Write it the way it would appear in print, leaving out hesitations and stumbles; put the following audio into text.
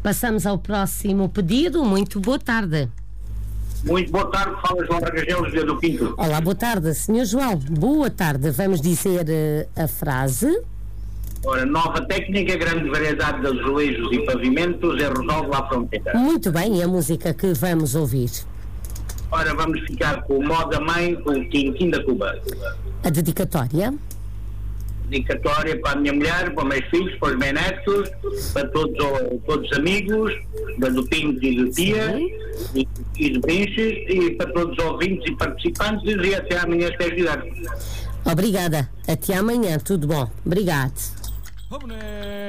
Passamos ao próximo pedido. Muito boa tarde. Muito boa tarde, fala João Ragel, José do Pinto. Olá, boa tarde, Sr. João. Boa tarde. Vamos dizer a frase. Ora, nova técnica, grande variedade de azulejos e pavimentos, resolve lá a fronteira. Muito bem, e a música que vamos ouvir? Ora, vamos ficar com o Moda Mãe, com o Tintim da Cuba. A dedicatória? Dedicatória para a minha mulher, para os meus filhos, para os meus netos, para todos os amigos, do Pinto e do Tia, e de Brinches, e para todos os ouvintes e participantes, e até amanhã às 10 da tarde. Obrigada. Até amanhã. Tudo bom. Obrigado.